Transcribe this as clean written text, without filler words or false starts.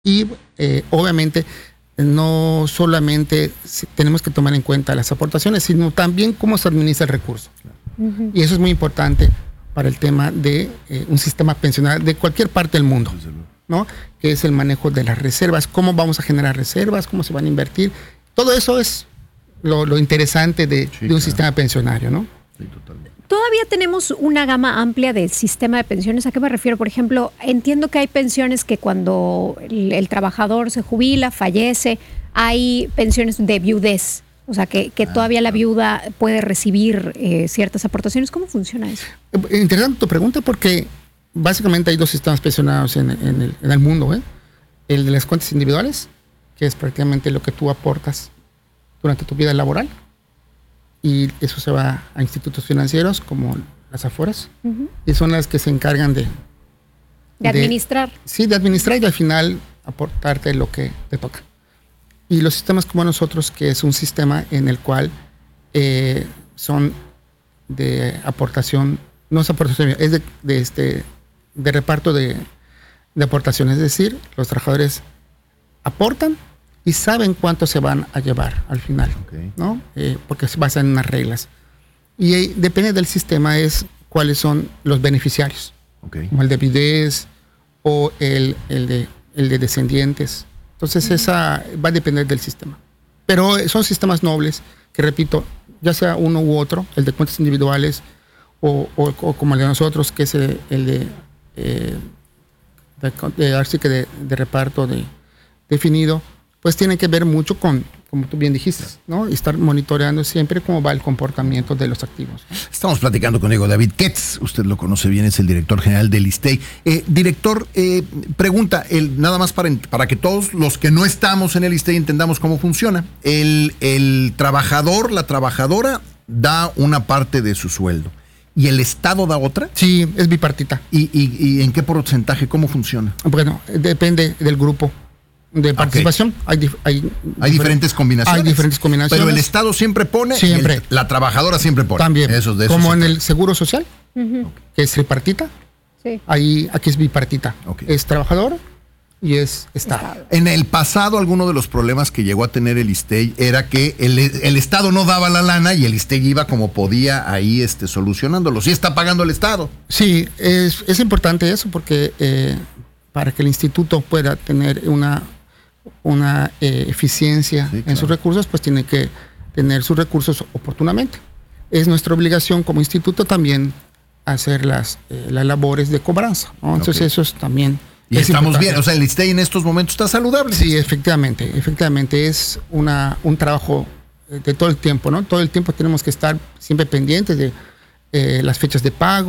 Y obviamente no solamente tenemos que tomar en cuenta las aportaciones, sino también cómo se administra el recurso. Uh-huh. Y eso es muy importante para el tema de un sistema pensional de cualquier parte del mundo, ¿no? Que es el manejo de las reservas, cómo vamos a generar reservas, cómo se van a invertir. Todo eso es lo interesante de un sistema pensionario, ¿no? Sí, totalmente. Todavía tenemos una gama amplia del sistema de pensiones. ¿A qué me refiero? Por ejemplo, entiendo que hay pensiones que cuando el trabajador se jubila, fallece, hay pensiones de viudez. O sea, que todavía la viuda puede recibir ciertas aportaciones. ¿Cómo funciona eso? Interesante tu pregunta, porque básicamente hay dos sistemas pensionados en el mundo, ¿eh? El de las cuentas individuales, que es prácticamente lo que tú aportas durante tu vida laboral, y eso se va a institutos financieros como las Afores, uh-huh. Y son las que se encargan de administrar. Sí, de administrar y al final aportarte lo que te toca. Y los sistemas como nosotros, que es un sistema en el cual son de aportación, no es aportación, es de reparto de aportaciones, es decir, los trabajadores aportan y saben cuánto se van a llevar al final, okay, ¿no? Porque se basan en unas reglas. Y depende del sistema es cuáles son los beneficiarios, okay, como el de viudez o el de descendientes. Entonces esa va a depender del sistema. Pero son sistemas nobles que, repito, ya sea uno u otro, el de cuentas individuales o como el de nosotros, que es el de reparto definido, pues tiene que ver mucho con, como tú bien dijiste, ¿no? Estar monitoreando siempre cómo va el comportamiento de los activos, ¿no? Estamos platicando con Diego David Ketz, usted lo conoce bien, es el director general del ISSSTE. Director, pregunta, nada más para que todos los que no estamos en el ISSSTE entendamos cómo funciona. El trabajador, la trabajadora, da una parte de su sueldo. ¿Y el Estado da otra? Sí, es bipartita. ¿Y en qué porcentaje? ¿Cómo funciona? Bueno, depende del grupo de participación. Okay. Hay diferentes combinaciones. Hay diferentes combinaciones. Pero el Estado siempre pone. Siempre. La trabajadora siempre pone. También. Como en el Seguro Social, uh-huh, que es tripartita. Sí. Aquí es bipartita. Okay. Es trabajador y es Estado. En el pasado, alguno de los problemas que llegó a tener el ISSSTE era que el Estado no daba la lana y el ISSSTE iba como podía ahí solucionándolo. ¿Sí está pagando el Estado? Sí, es importante eso porque para que el instituto pueda tener una eficiencia, sí, claro, en sus recursos, pues tiene que tener sus recursos oportunamente. Es nuestra obligación como instituto también hacer las labores de cobranza, ¿no? Entonces okay, eso es también. Y estamos bien, o sea, el ISSSTE en estos momentos está saludable. Sí, efectivamente es un trabajo de todo el tiempo, ¿no? Todo el tiempo tenemos que estar siempre pendientes de las fechas de pago.